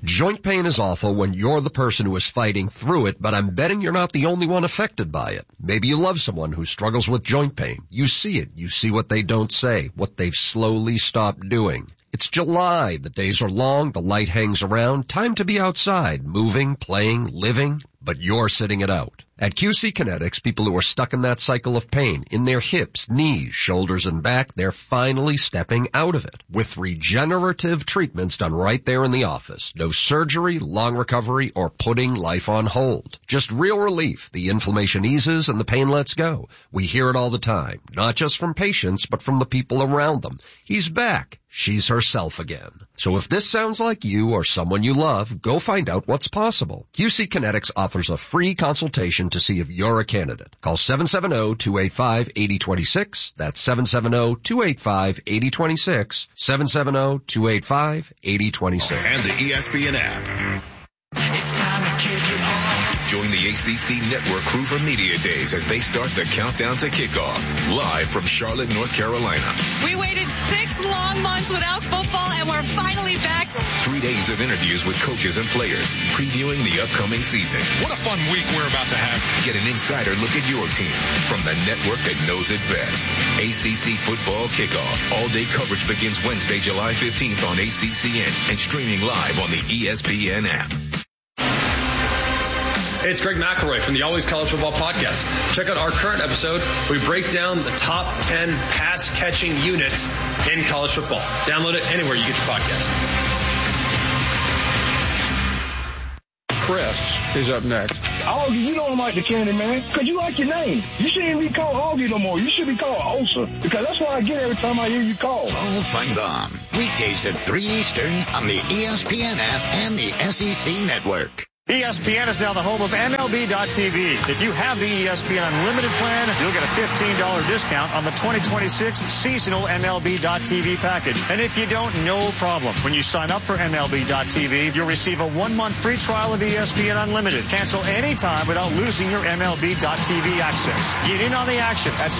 Joint pain is awful when you're the person who is fighting through it, but I'm betting you're not the only one affected by it. Maybe you love someone who struggles with joint pain. You see it. You see what they don't say, what they've slowly stopped doing. It's July. The days are long. The light hangs around. Time to be outside, moving, playing, living. But you're sitting it out. At QC Kinetics, people who are stuck in that cycle of pain, in their hips, knees, shoulders, and back, they're finally stepping out of it. With regenerative treatments done right there in the office. No surgery, long recovery, or putting life on hold. Just real relief. The inflammation eases and the pain lets go. We hear it all the time. Not just from patients, but from the people around them. He's back. She's herself again. So if this sounds like you or someone you love, go find out what's possible. QC Kinetics offers a free consultation to see if you're a candidate. Call 770-285-8026. That's 770-285-8026. 770-285-8026. And the ESPN app. It's time to kick it off. Join the ACC Network crew for Media Days as they start the countdown to kickoff. Live from Charlotte, North Carolina. We waited 6 long months without football, and we're finally back. 3 days of interviews with coaches and players, previewing the upcoming season. What a fun week we're about to have. Get an insider look at your team from the network that knows it best. ACC Football Kickoff. All-day coverage begins Wednesday, July 15th on ACCN and streaming live on the ESPN app. Hey, it's Greg McElroy from the Always College Football Podcast. Check out our current episode where we break down the top 10 pass-catching units in college football. Download it anywhere you get your podcast. Chris is up next. Augie, you don't like the candy, man, because you like your name. You shouldn't be called Augie no more. You should be called Osa, because that's what I get every time I hear you call. Oh, Fun Bomb. Weekdays at 3 Eastern on the ESPN app and the SEC Network. ESPN is now the home of MLB.tv. If you have the ESPN Unlimited plan, you'll get a $15 discount on the 2026 seasonal MLB.tv package. And if you don't, no problem. When you sign up for MLB.tv, you'll receive a 1-month free trial of ESPN Unlimited. Cancel anytime without losing your MLB.tv access. Get in on the action at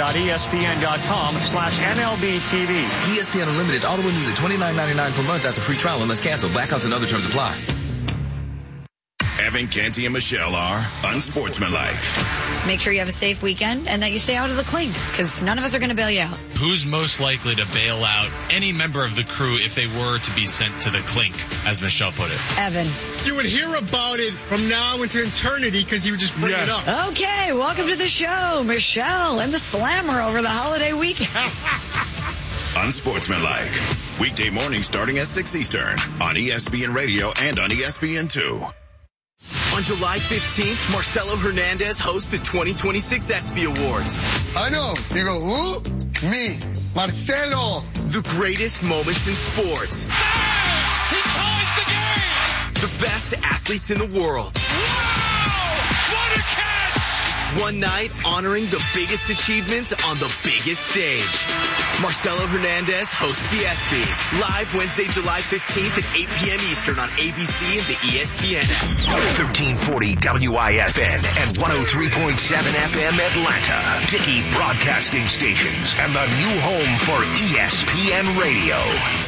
stream.espn.com/MLBTV. ESPN Unlimited auto renews at $29.99 per month after free trial unless canceled. Blackouts and other terms apply. Evan, Canty, and Michelle are unsportsmanlike. Make sure you have a safe weekend and that you stay out of the clink, because none of us are going to bail you out. Who's most likely to bail out any member of the crew if they were to be sent to the clink, as Michelle put it? Evan. You would hear about it from now into eternity because he would just bring it up. Okay, welcome to the show, Michelle and the Slammer over the holiday weekend. Unsportsmanlike. Weekday morning starting at 6 Eastern on ESPN Radio and on ESPN2. On July 15th, Marcelo Hernandez hosts the 2026 ESPY Awards. I know. You go, who? Me, Marcelo. The greatest moments in sports. He ties the game! The best athletes in the world. Wow! What a catch! One night honoring the biggest achievements on the biggest stage. Marcelo Hernandez hosts the ESPYs. Live Wednesday, July 15th at 8 p.m. Eastern on ABC and the ESPN app. 1340 WIFN and 103.7 FM Atlanta. Dickey Broadcasting Stations and the new home for ESPN Radio.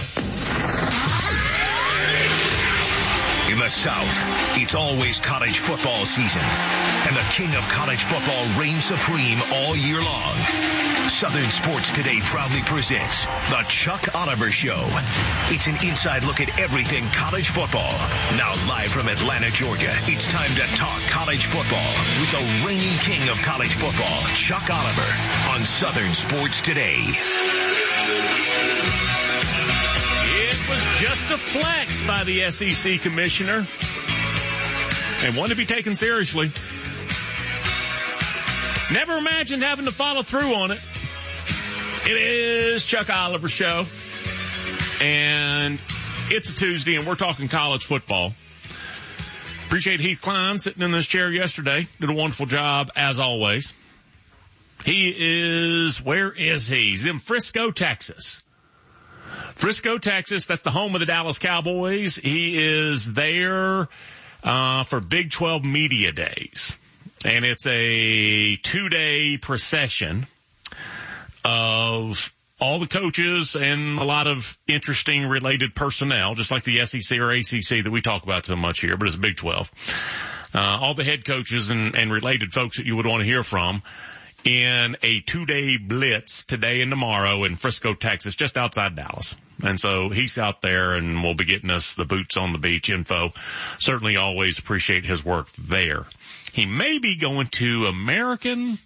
In the South, it's always college football season, and the king of college football reigns supreme all year long. Southern Sports Today proudly presents The Chuck Oliver Show. It's an inside look at everything college football. Now live from Atlanta, Georgia, it's time to talk college football with the reigning king of college football, Chuck Oliver, on Southern Sports Today. It was just a flex by the SEC commissioner and one to be taken seriously. Never imagined having to follow through on it. It is Chuck Oliver Show, and it's a Tuesday, and we're talking college football. Appreciate Heath Klein sitting in this chair yesterday. Did a wonderful job, as always. Where is he? He's in Frisco, Texas. Frisco, Texas, that's the home of the Dallas Cowboys. He is there for Big 12 Media Days. And it's a 2-day procession of all the coaches and a lot of interesting related personnel, just like the SEC or ACC that we talk about so much here, but it's Big 12. All the head coaches and related folks that you would want to hear from in a 2-day blitz today and tomorrow in Frisco, Texas, just outside Dallas. And so he's out there and will be getting us the boots on the beach info. Certainly always appreciate his work there. He may be going to American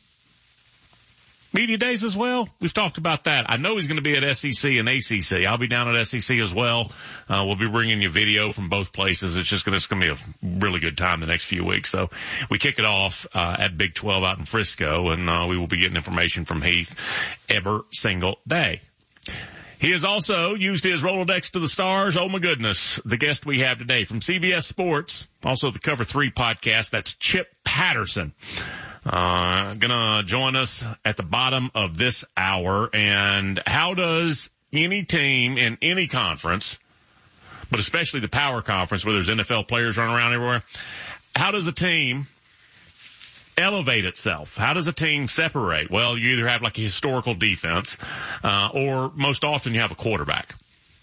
Media Days as well. We've talked about that. I know he's going to be at SEC and ACC. I'll be down at SEC as well. We'll be bringing you video from both places. It's going to be a really good time the next few weeks. So we kick it off at Big 12 out in Frisco, and we will be getting information from Heath every single day. He has also used his Rolodex to the stars. Oh, my goodness. The guest we have today from CBS Sports, also the Cover 3 podcast, that's Chip Patterson. Gonna join us at the bottom of this hour. And how does any team in any conference, but especially the power conference where there's NFL players running around everywhere, how does a team elevate itself? How does a team separate? Well, you either have like a historical defense, or most often you have a quarterback.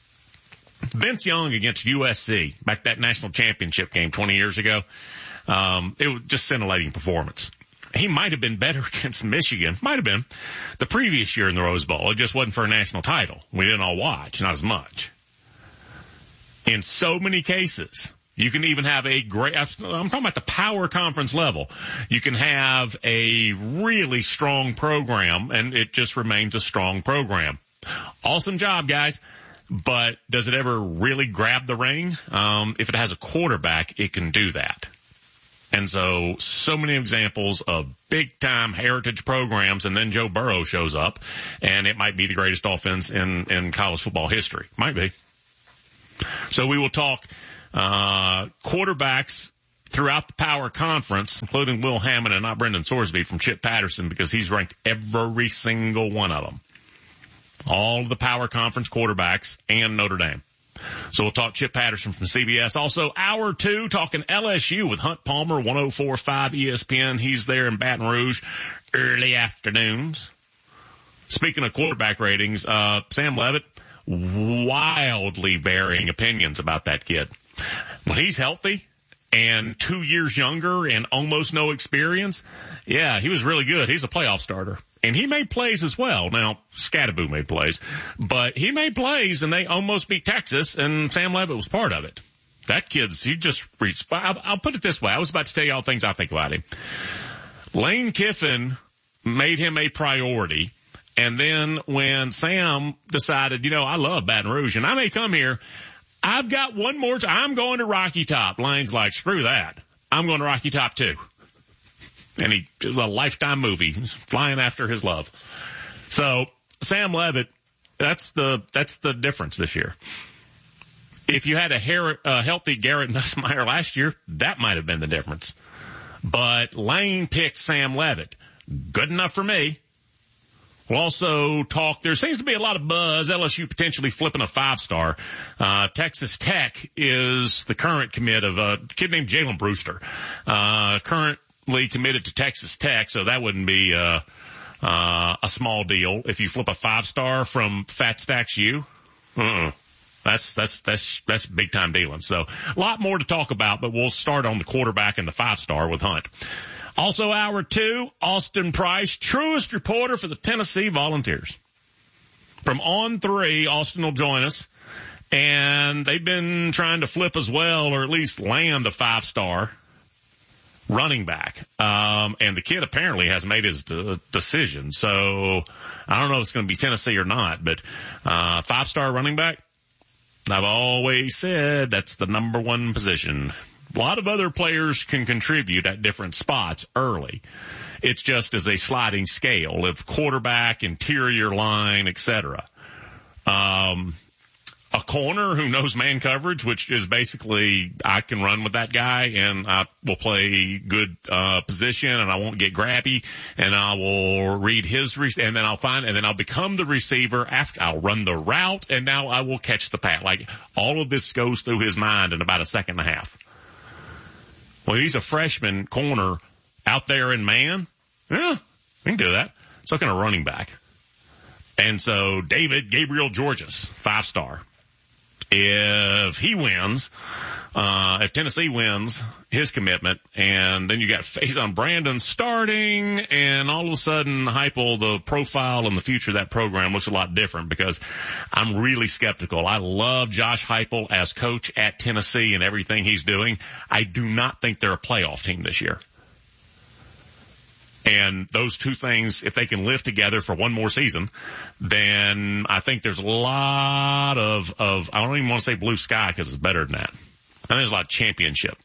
Vince Young against USC, back that national championship game 20 years ago, it was just scintillating performance. He might have been better against Michigan. Might have been the previous year in the Rose Bowl. It just wasn't for a national title. We didn't all watch, not as much. In so many cases, you can even have a great, I'm talking about the power conference level. You can have a really strong program, and it just remains a strong program. Awesome job, guys. But does it ever really grab the ring? If it has a quarterback, it can do that. And so many examples of big-time heritage programs, and then Joe Burrow shows up, and it might be the greatest offense in college football history. Might be. So we will talk quarterbacks throughout the power conference, including Will Hammond and not Brendan Sorsby from Chip Patterson, because he's ranked every single one of them. All of the power conference quarterbacks and Notre Dame. So we'll talk Chip Patterson from CBS. Also, hour 2, talking LSU with Hunt Palmer, 104.5 ESPN. He's there in Baton Rouge, early afternoons. Speaking of quarterback ratings, Sam Leavitt, wildly varying opinions about that kid. When he's healthy and 2 years younger and almost no experience, yeah, he was really good. He's a playoff starter. And he made plays as well. Now, Scattaboo made plays, but he made plays, and they almost beat Texas, and Sam Leavitt was part of it. That kid's, he just reached, I'll put it this way. I was about to tell you all things I think about him. Lane Kiffin made him a priority, and then when Sam decided, I love Baton Rouge, and I may come here, I've got one more I'm going to Rocky Top. Lane's like, screw that. I'm going to Rocky Top too. And it was a lifetime movie. He's flying after his love. So Sam Leavitt, that's the difference this year. If you had a healthy Garrett Nussmeier last year, that might have been the difference. But Lane picked Sam Leavitt. Good enough for me. We'll also talk, there seems to be a lot of buzz, LSU potentially flipping a 5-star. Texas Tech is the current commit of a kid named Jalen Brewster. Currently committed to Texas Tech, so that wouldn't be a small deal if you flip a 5-star from Fat Stacks U. That's big time dealing. So a lot more to talk about, but we'll start on the quarterback and the 5-star with Hunt. Also, hour 2, Austin Price, truest reporter for the Tennessee Volunteers. From On 3, Austin will join us, and they've been trying to flip as well, or at least land a 5-star running back. And the kid apparently has made his decision. So I don't know if it's going to be Tennessee or not, but 5-star running back, I've always said that's the number one position. A lot of other players can contribute at different spots early. It's just as a sliding scale of quarterback, interior line, etc. A corner who knows man coverage, which is basically I can run with that guy and I will play good position and I won't get grabby and I will read his and then I'll become the receiver after I'll run the route and now I will catch the pass. Like all of this goes through his mind in about a second and a half. Well, he's a freshman corner out there in man. Yeah, we can do that. So can a running back. And so David Gabriel Georges, 5-star. If he wins, if Tennessee wins his commitment, and then you got Faison Brandon starting, and all of a sudden Heupel, the profile and the future of that program looks a lot different, because I'm really skeptical. I love Josh Heupel as coach at Tennessee and everything he's doing. I do not think they're a playoff team this year. And those two things, if they can live together for one more season, then I think there's a lot of I don't even want to say blue sky, because it's better than that. I think there's a lot of championship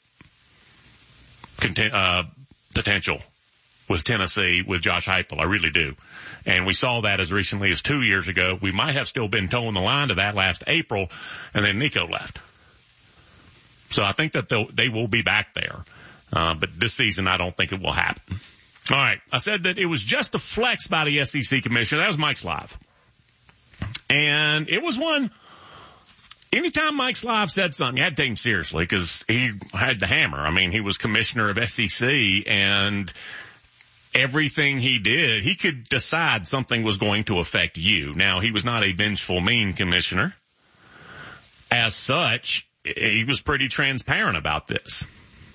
potential with Tennessee, with Josh Heupel. I really do. And we saw that as recently as 2 years ago. We might have still been towing the line to that last April, and then Nico left. So I think that they will be back there. But this season, I don't think it will happen. All right. I said that it was just a flex by the SEC commissioner. That was Mike Slive. And it was one, anytime Mike Slive said something, you had to take him seriously, because he had the hammer. I mean, he was commissioner of SEC, and everything he did, he could decide something was going to affect you. Now, he was not a vengeful, mean commissioner. As such, he was pretty transparent about this.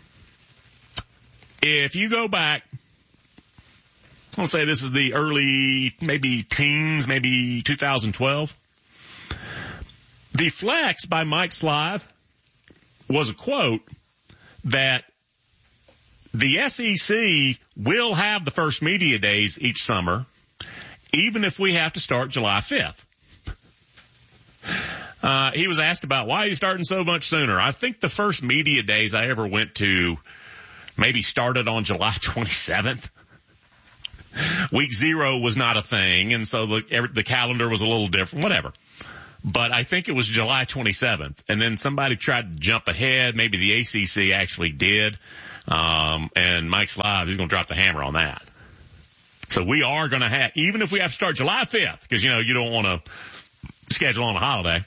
If you go back, I'll say this is the early, maybe teens, maybe 2012. The flex by Mike Slive was a quote that the SEC will have the first media days each summer, even if we have to start July 5th. He was asked about, why are you starting so much sooner? I think the first media days I ever went to maybe started on July 27th. Week 0 was not a thing, and so the calendar was a little different, whatever. But I think it was July 27th, and then somebody tried to jump ahead. Maybe the ACC actually did, and Mike Slive is going to drop the hammer on that. So we are going to have, even if we have to start July 5th, because, you know, you don't want to schedule on a holiday.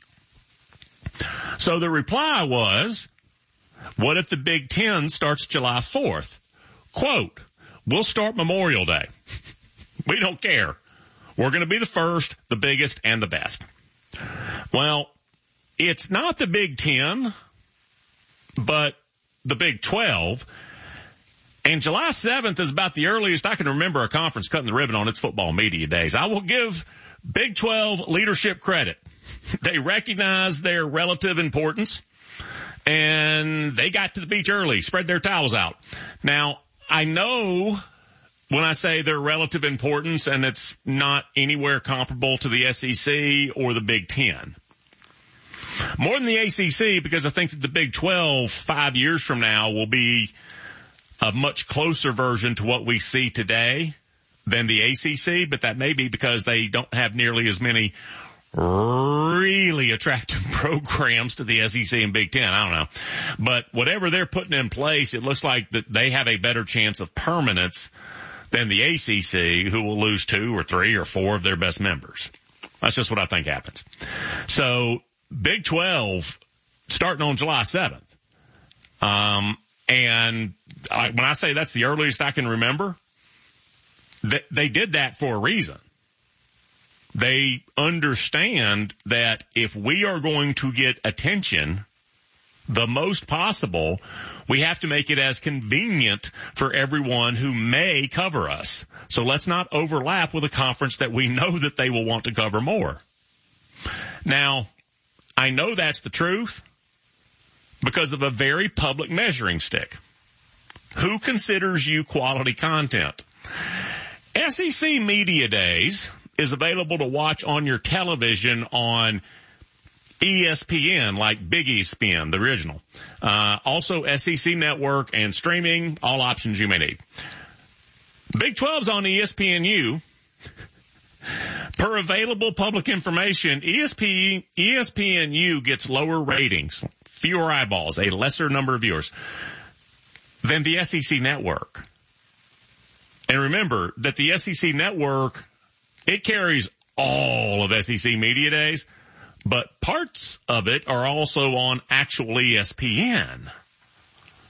So the reply was, what if the Big Ten starts July 4th? Quote, we'll start Memorial Day. We don't care. We're going to be the first, the biggest, and the best. Well, it's not the Big Ten, but the Big 12. And July 7th is about the earliest I can remember a conference cutting the ribbon on its football media days. I will give Big 12 leadership credit. They recognize their relative importance, and they got to the beach early, spread their towels out. Now, I know when I say their relative importance, and it's not anywhere comparable to the SEC or the Big Ten. More than the ACC, because I think that the Big 12 5 years from now will be a much closer version to what we see today than the ACC, but that may be because they don't have nearly as many really attractive programs to the SEC and Big Ten. I don't know. But whatever they're putting in place, it looks like that they have a better chance of permanence than the ACC, who will lose 2 or 3 or 4 of their best members. That's just what I think happens. So Big 12 starting on July 7th. And when I say that's the earliest I can remember, they did that for a reason. They understand that if we are going to get attention the most possible, we have to make it as convenient for everyone who may cover us. So let's not overlap with a conference that we know that they will want to cover more. Now, I know that's the truth because of a very public measuring stick. Who considers you quality content? SEC Media Days is available to watch on your television on ESPN, like Big ESPN, the original. Also SEC Network and streaming, all options you may need. Big 12's on ESPNU. Per available public information, ESPNU gets lower ratings, fewer eyeballs, a lesser number of viewers than the SEC Network. And remember that the SEC Network, it carries all of SEC Media Days, but parts of it are also on actual ESPN.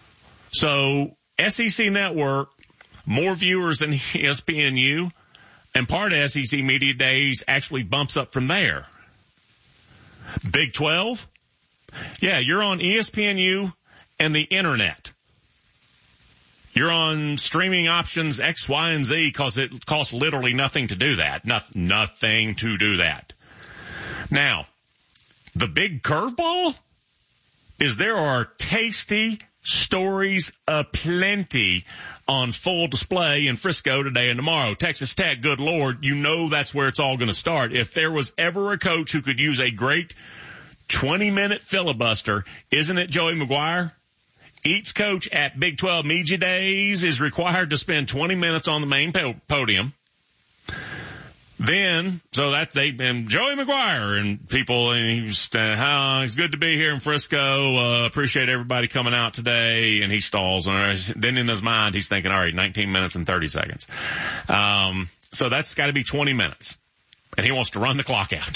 So SEC Network, more viewers than ESPNU. And part of SEC Media Days actually bumps up from there. Big 12? Yeah, you're on ESPNU and the internet. You're on streaming options X, Y, and Z because it costs literally nothing to do that. Nothing to do that. Now, the big curveball is there are tasty stories aplenty on full display in Frisco today and tomorrow. Texas Tech, good Lord, you know that's where it's all going to start. If there was ever a coach who could use a great 20-minute filibuster, isn't it Joey McGuire? Each coach at Big 12 Media Days is required to spend 20 minutes on the main podium. Then, so that and Joey McGuire and people, and he's good to be here in Frisco. Appreciate everybody coming out today. And he stalls. And then in his mind, he's thinking, all right, 19 minutes and 30 seconds. So that's got to be 20 minutes. And he wants to run the clock out.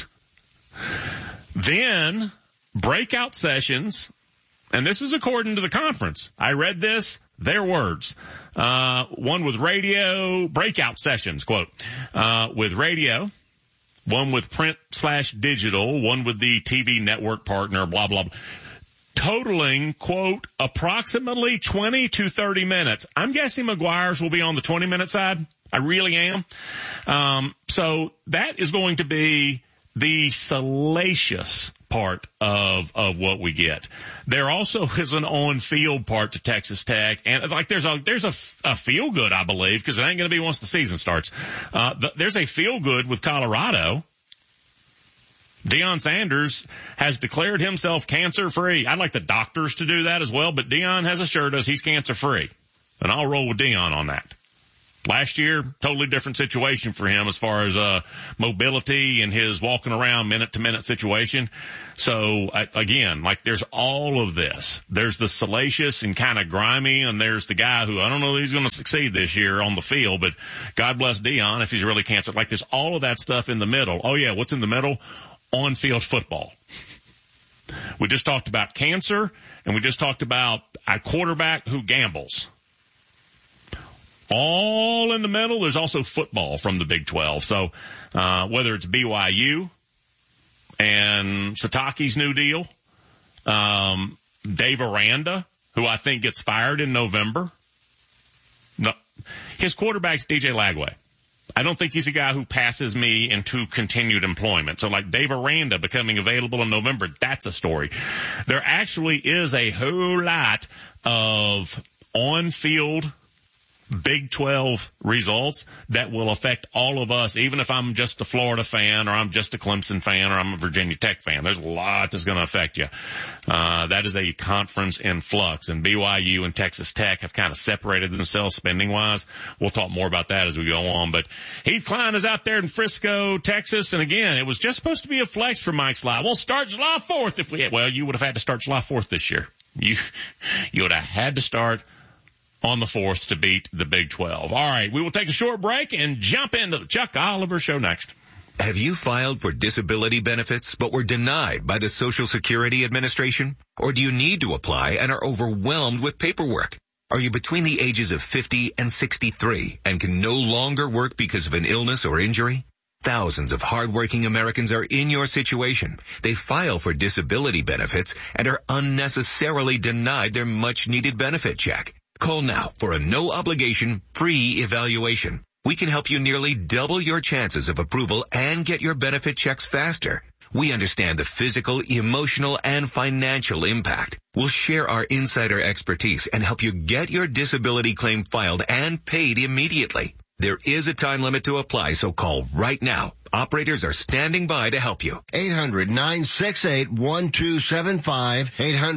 Then breakout sessions. And this is according to the conference. I read this, their words. One with radio, breakout sessions, quote, with radio, one with print/digital, one with the TV network partner, blah, blah, blah. Totaling, quote, approximately 20 to 30 minutes. I'm guessing McGuire's will be on the 20-minute side. I really am. So that is going to be the salacious part of what we get. There also is an on-field part to Texas Tech, and like there's a feel good, I believe, because it ain't going to be once the season starts. There's a feel good with Colorado. Deion Sanders has declared himself cancer-free. I'd like the doctors to do that as well, but Deion has assured us he's cancer-free, and I'll roll with Deion on that. Last year, totally different situation for him as far as mobility and his walking around minute-to-minute situation. So, again, like there's all of this. There's the salacious and kind of grimy, and there's the guy who I don't know that he's going to succeed this year on the field, but God bless Deion if he's really cancer. Like there's all of that stuff in the middle. Oh, yeah, what's in the middle? On-field football. We just talked about cancer, and we just talked about a quarterback who gambles. All in the middle, there's also football from the Big 12. So, whether it's BYU and Satake's new deal, Dave Aranda, who I think gets fired in November. No, his quarterback's DJ Lagway. I don't think he's a guy who passes me into continued employment. So like Dave Aranda becoming available in November, that's a story. There actually is a whole lot of on-field Big 12 results that will affect all of us, even if I'm just a Florida fan or I'm just a Clemson fan or I'm a Virginia Tech fan. There's a lot that's going to affect you. That is a conference in flux, and BYU and Texas Tech have kind of separated themselves spending-wise. We'll talk more about that as we go on. But Heath Klein is out there in Frisco, Texas, and again, it was just supposed to be a flex for Mike Sly. We'll start July 4th if we had. Well, you would have had to start July 4th this year. You would have had to start on the 4th to beat the Big 12. All right, we will take a short break and jump into the Chuck Oliver Show next. Have you filed for disability benefits but were denied by the Social Security Administration? Or do you need to apply and are overwhelmed with paperwork? Are you between the ages of 50 and 63 and can no longer work because of an illness or injury? Thousands of hardworking Americans are in your situation. They file for disability benefits and are unnecessarily denied their much-needed benefit check. Call now for a no-obligation, free evaluation. We can help you nearly double your chances of approval and get your benefit checks faster. We understand the physical, emotional, and financial impact. We'll share our insider expertise and help you get your disability claim filed and paid immediately. There is a time limit to apply, so call right now. Operators are standing by to help you. 800-968-1275.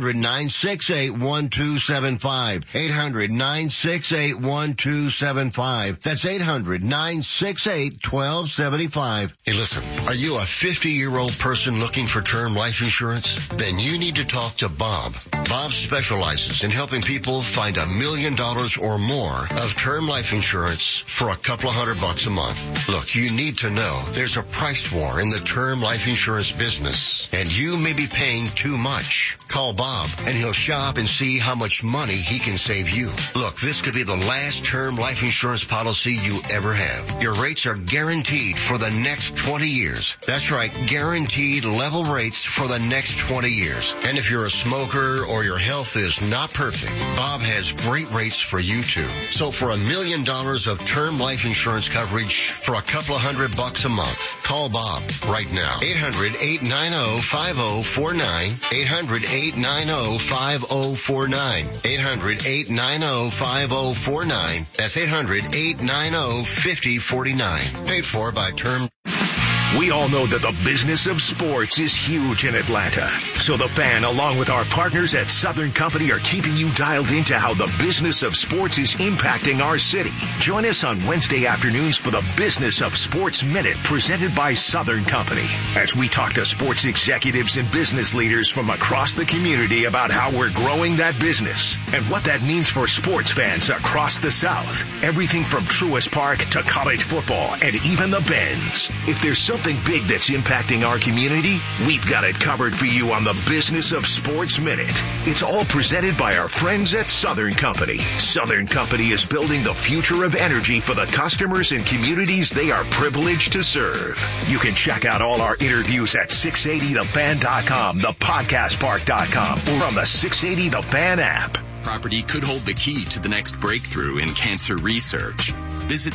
800-968-1275. 800-968-1275. That's 800-968-1275. Hey, listen, are you a 50-year-old person looking for term life insurance? Then you need to talk to Bob. Bob specializes in helping people find $1 million or more of term life insurance for a couple of $100 a month. Look, you need to know there's a price war in the term life insurance business, and you may be paying too much. Call Call Bob, and he'll shop and see how much money he can save you. Look, this could be the last term life insurance policy you ever have. Your rates are guaranteed for the next 20 years. That's right, guaranteed level rates for the next 20 years. And if you're a smoker or your health is not perfect, Bob has great rates for you too. So for $1 million of term life insurance coverage for a couple of $100 a month, call Bob right now. 800-890-5049. 800-890-5049. 800-890-5049. That's 800-890-5049. Paid for by Term. We all know that the business of sports is huge in Atlanta. So the Fan, along with our partners at Southern Company, are keeping you dialed into how the business of sports is impacting our city. Join us on Wednesday afternoons for the Business of Sports Minute, presented by Southern Company, as we talk to sports executives and business leaders from across the community about how we're growing that business and what that means for sports fans across the South. Everything from Truist Park to college football and even the Bends. If there's something big that's impacting our community, we've got it covered for you on the Business of Sports Minute. It's all presented by our friends at Southern Company. Southern Company is building the future of energy for the customers and communities they are privileged to serve. You can check out all our interviews at 680thefan.com, thepodcastpark.com, or on the 680 The Fan app. Property could hold the key to the next breakthrough in cancer research. Visit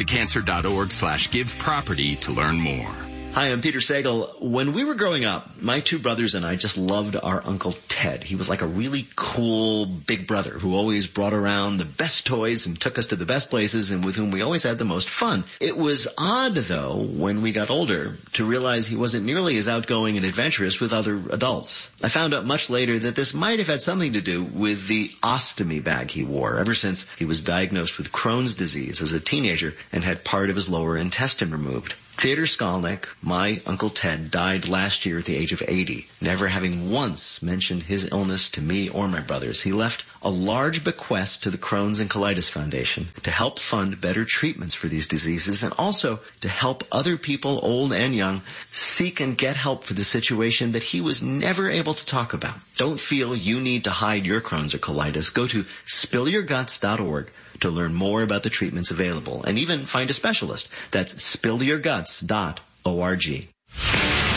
standuptocancer.org/giveproperty to learn more. Hi, I'm Peter Sagal. When we were growing up, my two brothers and I just loved our Uncle Ted. He was like a really cool big brother who always brought around the best toys and took us to the best places and with whom we always had the most fun. It was odd, though, when we got older to realize he wasn't nearly as outgoing and adventurous with other adults. I found out much later that this might have had something to do with the ostomy bag he wore ever since he was diagnosed with Crohn's disease as a teenager and had part of his lower intestine removed. Theodor Skolnick, my Uncle Ted, died last year at the age of 80, never having once mentioned his illness to me or my brothers. He left a large bequest to the Crohn's and Colitis Foundation to help fund better treatments for these diseases and also to help other people, old and young, seek and get help for the situation that he was never able to talk about. Don't feel you need to hide your Crohn's or colitis. Go to spillyourguts.org to learn more about the treatments available and even find a specialist. That's spillyourguts.org.